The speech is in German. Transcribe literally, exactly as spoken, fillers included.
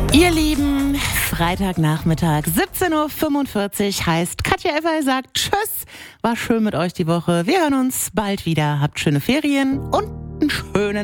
Ihr Lieben, Freitagnachmittag, siebzehn Uhr fünfundvierzig heißt, Katja Effer sagt Tschüss, war schön mit euch die Woche. Wir hören uns bald wieder. Habt schöne Ferien und einen schönen